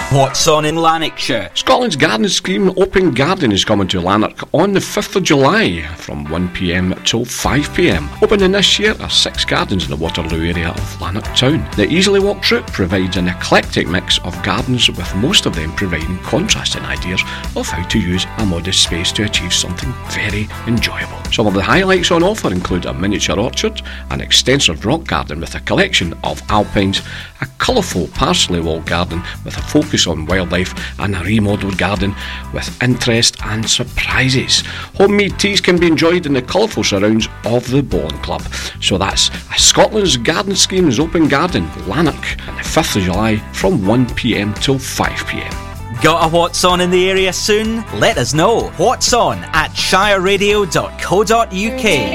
What's on in Lanarkshire? Scotland's Garden Scheme Open Garden is coming to Lanark on the 5th of July from 1pm till 5pm. Opening this year are 6 gardens in the Waterloo area of Lanark Town. The easily walked route provides an eclectic mix of gardens, with most of them providing contrasting ideas of how to use a modest space to achieve something very enjoyable. Some of the highlights on offer include a miniature orchard, an extensive rock garden with a collection of alpines, a colourful parsley wall garden with a focus on wildlife, and a remodelled garden with interest and surprises. Homemade teas can be enjoyed in the colourful surrounds of the Bowling Club. So that's Scotland's Garden Schemes Open Garden, Lanark, on the 5th of July from 1pm till 5pm. Got a What's On in the area soon? Let us know. What's On at shireradio.co.uk.